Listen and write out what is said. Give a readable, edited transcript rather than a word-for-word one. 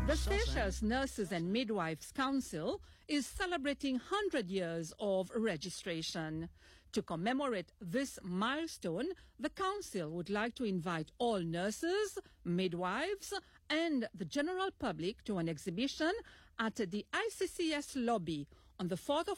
The Seychelles Nurses and Midwives Council is celebrating 100 years of registration. To commemorate this milestone, the council would like to invite all nurses, midwives, and the general public to an exhibition at the ICCS lobby on the 4th of